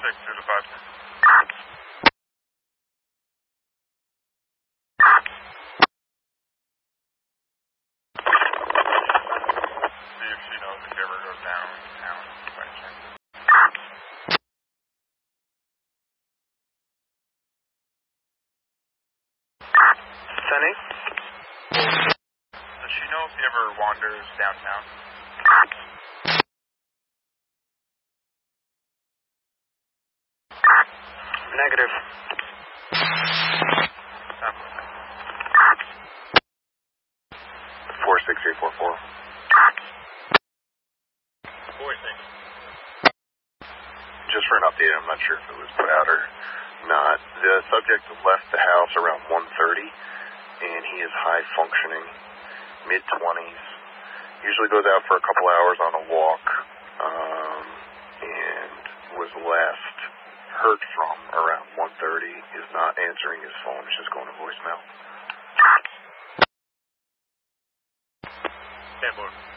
through the 5. See if she knows if he ever goes downtown by chance. Sending. Does she know if he ever wanders downtown? Negative. 46344. 4-6. Just for an update, I'm not sure if it was put out or not. The subject left the house around 1:30, and he is high functioning, mid-20s. Usually goes out for a couple hours on a walk, and was last heard from around 1:30. Is not answering his phone. It's just going to voicemail. 10-4.